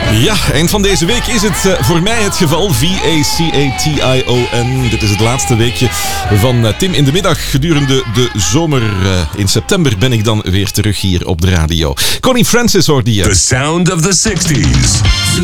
Ja, eind van deze week is het voor mij het geval. V-A-C-A-T-I-O-N. Dit is het laatste weekje van Tim in de middag. Gedurende de zomer in september ben ik dan weer terug hier op de radio. Connie Francis hoorde je. The sound of the 60s.